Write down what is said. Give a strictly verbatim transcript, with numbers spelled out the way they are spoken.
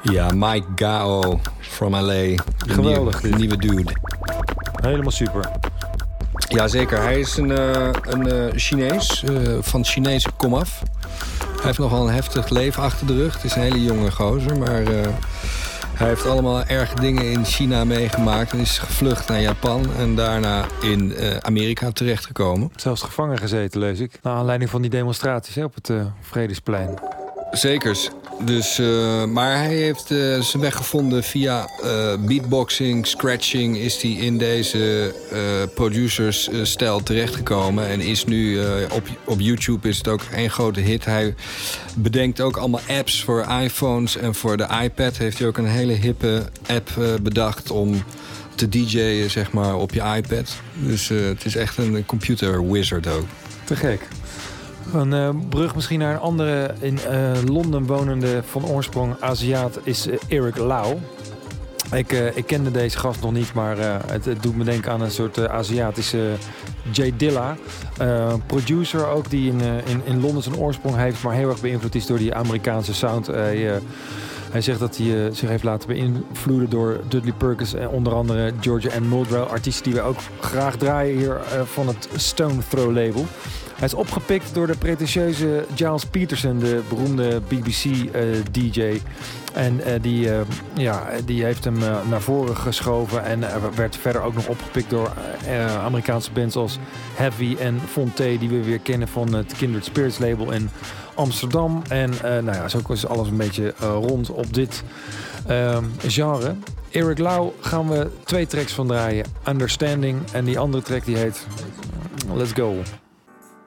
Ja, Mike Gao from L A. De Geweldig. Nieuwe, nieuwe dude. Helemaal super. Jazeker, hij is een, uh, een uh, Chinees, uh, van Chinese komaf. Hij heeft nogal een heftig leven achter de rug. Het is een hele jonge gozer, maar uh, hij heeft allemaal erge dingen in China meegemaakt... en is gevlucht naar Japan en daarna in uh, Amerika terechtgekomen. Zelfs gevangen gezeten, lees ik. Naar aanleiding van die demonstraties hè, op het uh, Vredesplein. Zekers. Dus, uh, maar hij heeft uh, zijn weg gevonden via uh, beatboxing, scratching... is hij in deze uh, producers-stijl terechtgekomen... en is nu uh, op, op YouTube is het ook één grote hit. Hij bedenkt ook allemaal apps voor iPhones en voor de iPad. Heeft hij ook een hele hippe app uh, bedacht om te D J'en zeg maar, op je iPad. Dus uh, het is echt een computer wizard ook. Te gek. Een uh, brug misschien naar een andere in uh, Londen wonende van oorsprong Aziat is uh, Eric Lau. Ik, uh, ik kende deze gast nog niet, maar uh, het, het doet me denken aan een soort uh, Aziatische Jay Dilla. Uh, producer ook die in, uh, in, in Londen zijn oorsprong heeft, maar heel erg beïnvloed is door die Amerikaanse sound. Uh, uh, Hij zegt dat hij uh, zich heeft laten beïnvloeden door Dudley Perkins en onder andere Georgia Ann Muldrow, artiesten die wij ook graag draaien hier uh, van het Stone Throw label. Hij is opgepikt door de pretentieuze Giles Peterson, de beroemde B B C uh, D J. En uh, die, uh, ja, die heeft hem uh, naar voren geschoven en uh, werd verder ook nog opgepikt door uh, Amerikaanse bands als Heavy en Fonte, die we weer kennen van het Kindred Spirits label in Amsterdam. En uh, nou ja, zo is alles een beetje uh, rond op dit uh, genre. Eric Lau gaan we twee tracks van draaien. Understanding en die andere track die heet Let's Go.